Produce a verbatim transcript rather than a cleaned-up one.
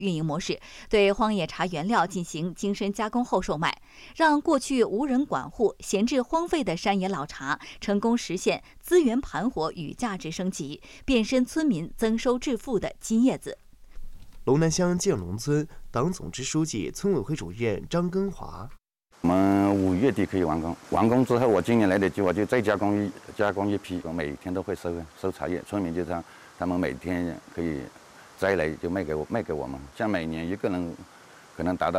运营模式，对荒野茶原料进行精深加工后售卖，让过去无人管护、闲置荒废的山野老茶成功实现资源盘活与价值升级，变身村民增收致富的金叶子。 龙南乡建龙村党总支书记、村委会主任张根华。 我们五月底可以完工，完工之后，我今年来的计划就再加工一加工一批，我每天都会收收茶叶，村民就这样，他们每天可以摘来就卖给我卖给我们，像每年一个人可能达到